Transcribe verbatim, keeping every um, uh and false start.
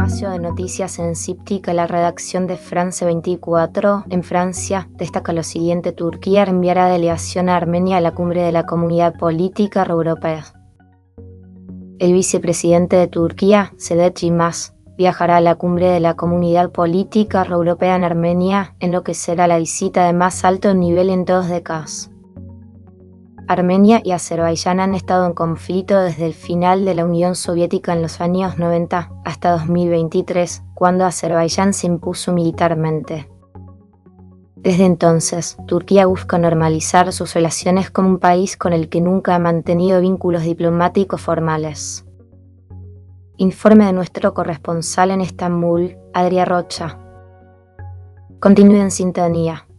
espacio de noticias en Siptic, la redacción de France veinticuatro, en Francia, destaca lo siguiente: Turquía enviará delegación a Armenia a la cumbre de la Comunidad Política Europea. El vicepresidente de Turquía, Sedat Yilmaz, viajará a la cumbre de la Comunidad Política Europea en Armenia, en lo que será la visita de más alto nivel en dos décadas. Armenia y Azerbaiyán han estado en conflicto desde el final de la Unión Soviética en los años noventa hasta dos mil veintitrés, cuando Azerbaiyán se impuso militarmente. Desde entonces, Turquía busca normalizar sus relaciones con un país con el que nunca ha mantenido vínculos diplomáticos formales. Informe de nuestro corresponsal en Estambul, Adrià Rocha. Continúe en sintonía.